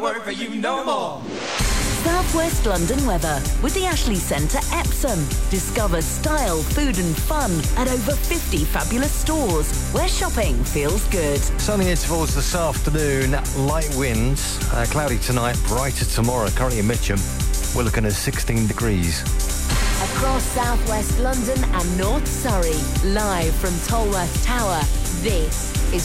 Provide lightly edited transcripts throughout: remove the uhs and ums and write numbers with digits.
work for you no more. South West London weather with the Ashley Centre Epsom. Discover style, food and fun at over 50 fabulous stores where shopping feels good. Sunny intervals this afternoon, light winds, cloudy tonight, brighter tomorrow. Currently in Mitcham, we're looking at 16 degrees. Across South West London and North Surrey, live from Tolworth Tower, this is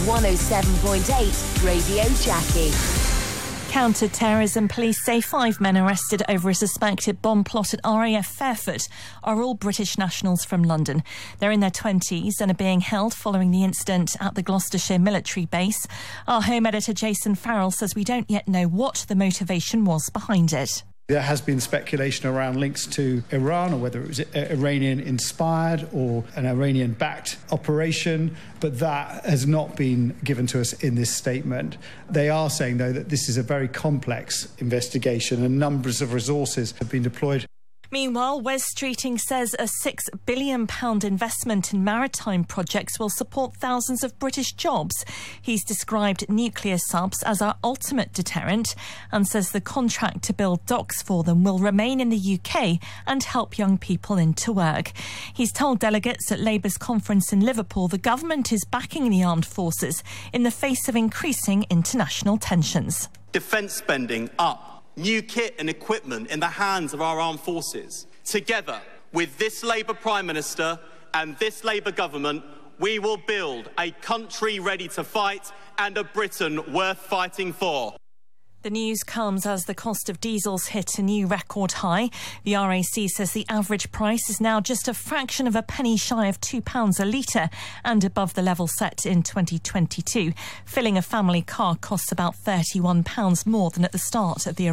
107.8 Radio Jackie. Counter-terrorism police say 5 men arrested over a suspected bomb plot at RAF Fairford are all British nationals from London. They're in their 20s and are being held following the incident at the Gloucestershire military base. Our Home editor Jason Farrell says we don't yet know what the motivation was behind it. There has been speculation around links to Iran, or whether it was Iranian-inspired or an Iranian-backed operation, but that has not been given to us in this statement. They are saying, though, that this is a very complex investigation and numbers of resources have been deployed. Meanwhile, Wes Streeting says a £6 billion investment in maritime projects will support thousands of British jobs. He's described nuclear subs as our ultimate deterrent and says the contract to build docks for them will remain in the UK and help young people into work. He's told delegates at Labour's conference in Liverpool the government is backing the armed forces in the face of increasing international tensions. Defence spending up. New kit and equipment in the hands of our armed forces. Together with this Labour Prime Minister and this Labour government, we will build a country ready to fight and a Britain worth fighting for. The news comes as the cost of diesels hit a new record high. The RAC says the average price is now just a fraction of a penny shy of £2 a litre and above the level set in 2022. Filling a family car costs about £31 more than at the start of the